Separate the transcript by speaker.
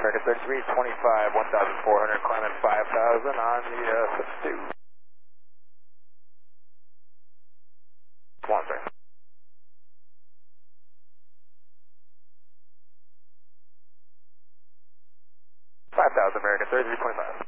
Speaker 1: American 3325, 1,400, climbing 5,000 on the Pursuit. One, sir. 5,000 American 3325.